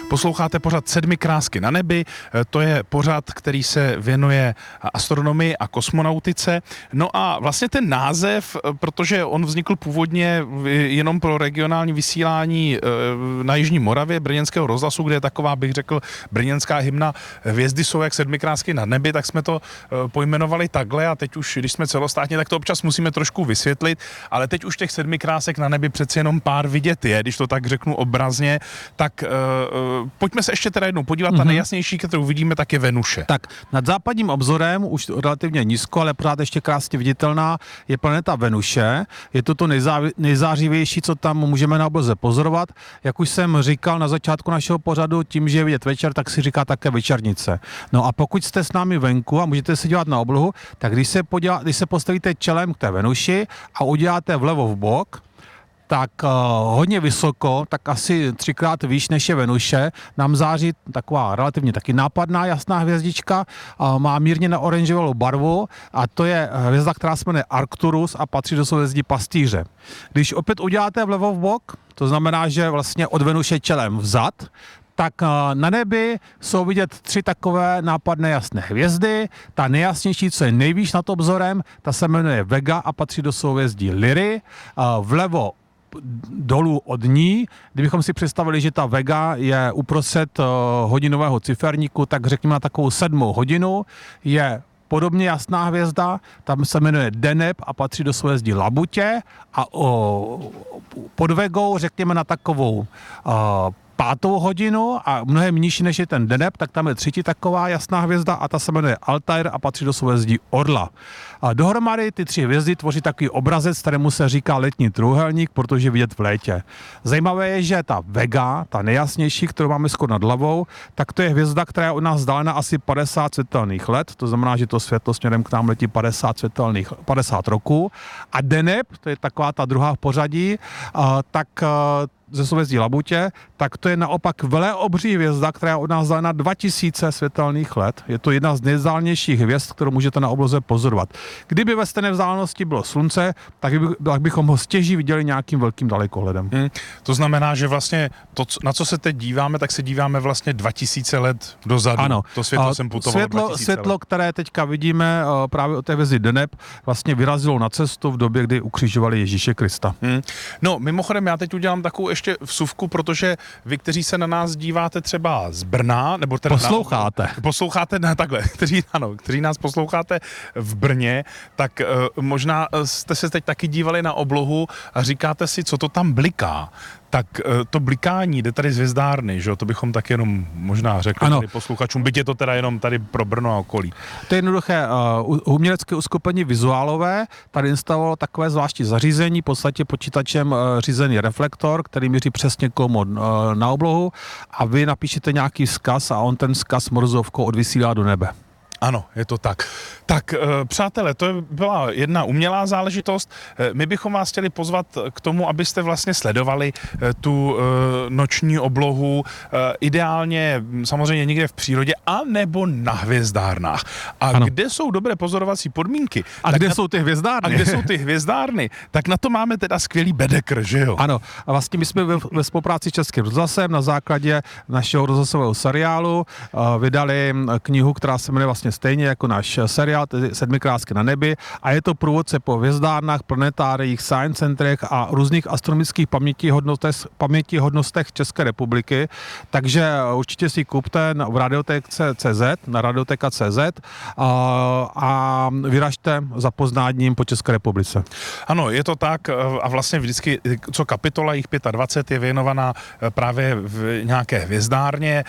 Posloucháte pořad Sedmi krásky na nebi, to je pořad, který se věnuje astronomii a kosmonautice. No a vlastně ten název, protože on vznikl původně jenom pro regionální vysílání na Jižní Moravě, brněnského rozhlasu, kde je taková, bych řekl, brněnská hymna Hvězdy jsou jak sedmi krásky na nebi, tak jsme to pojmenovali takhle a teď už, když jsme celostátně, tak to občas musíme trošku vysvětlit, ale teď už těch sedmi krásek na nebi přeci jenom pár vidět je, když to tak řeknu obrazně, tak pojďme se ještě teda jednou podívat, ta nejjasnější, kterou vidíme, tak je Venuše. Tak nad západním obzorem, už relativně nízko, ale pořád ještě krásně viditelná, je planeta Venuše. Je to nejzářivější, co tam můžeme na obloze pozorovat. Jak už jsem říkal na začátku našeho pořadu, tím, že je vidět večer, tak si říká také večernice. No a pokud jste s námi venku a můžete se dívat na oblohu, tak když se postavíte čelem k té Venuši a uděláte vlevo v bok, tak hodně vysoko, tak asi 3x výš než je Venuše, nám září taková relativně taky nápadná jasná hvězdička, má mírně naoranžovou barvu a to je hvězda, která se jmenuje Arcturus a patří do souhvězdí Pastýře. Když opět uděláte vlevo v bok, to znamená, že vlastně od Venuše čelem vzad, tak na nebi jsou vidět 3 takové nápadné jasné hvězdy. Ta nejjasnější, co je nejvýš nad obzorem, ta se jmenuje Vega a patří do souhvězdí Lyry. Vlevo dolů od ní, kdybychom si představili, že ta Vega je uprostřed hodinového ciferníku, tak řekněme na takovou 7. hodinu, je podobně jasná hvězda, tam se jmenuje Deneb a patří do souhvězdí Labutě a pod Vegou, řekněme na takovou 5. hodinu a mnohem nižší než je ten Deneb, tak tam je 3. taková jasná hvězda a ta se jmenuje Altair a patří do souhvězdí Orla. A dohromady ty 3 hvězdy tvoří takový obrazec, kterému se říká letní trůhelník, protože vidět v létě. Zajímavé je, že ta Vega, ta nejjasnější, kterou máme skoro nad hlavou, tak to je hvězda, která je od nás vzdálena asi 50 světelných let, to znamená, že to světlo směrem k nám letí 50 roků. A Deneb, to je taková ta druhá v pořadí, tak ze souhvězdí Labutě, tak to je naopak veleobří hvězda, která je od nás vzdálena 2000 světelných let. Je to jedna z nejvzdálnějších hvězd, kterou můžete na obloze pozorovat. Kdyby ve stejné vzdálenosti bylo slunce, tak bychom ho stěží viděli nějakým velkým dalekohledem. To znamená, že vlastně to, na co se teď díváme, tak se díváme vlastně 2000 let dozadu. Ano. To světlo jsem putoval Světlo, které teďka vidíme právě od té hvězdy Deneb, vlastně vyrazilo na cestu v době, kdy ukřižovali Ježíše Krista. No, mimochodem, já teď udělám takovou ještě vsuvku, protože vy, kteří se na nás díváte třeba z Brna, nebo teda posloucháte takhle, kteří nás posloucháte v Brně, tak možná jste se teď taky dívali na oblohu a říkáte si, co to tam bliká. Tak to blikání jde tady z hvězdárny, že jo? To bychom tak jenom možná řekli tady posluchačům, byť je to teda jenom tady pro Brno a okolí. To je jednoduché umělecké uskupení Vizuálové, tady instalovalo takové zvláštní zařízení, v podstatě počítačem řízený reflektor, který měří přesně kolmo na oblohu a vy napíšete nějaký vzkaz a on ten vzkaz morzovkou odvysílá do nebe. Ano, je to tak. Tak, přátelé, to byla jedna umělá záležitost. My bychom vás chtěli pozvat k tomu, abyste vlastně sledovali tu noční oblohu, ideálně samozřejmě někde v přírodě, anebo na hvězdárnách. Kde jsou dobré pozorovací podmínky? Kde jsou ty hvězdárny? A kde jsou ty hvězdárny? Tak na to máme teda skvělý bedekr, že jo? Ano, a vlastně my jsme ve spolupráci s Českým rozhlasem na základě našeho rozhlasového seriálu vydali knihu, která se jmenuje vlastně stejně jako náš seriál, tedy Sedmi krásky na nebi, a je to průvodce po hvězdárnách, planetáriích, science centrech a různých astronomických pamětihodnostech České republiky, takže určitě si kupte v na radioteka.cz a vyražte za poznáním po České republice. Ano, je to tak a vlastně vždycky, co kapitola jich 25 je věnovaná právě v nějaké hvězdárně.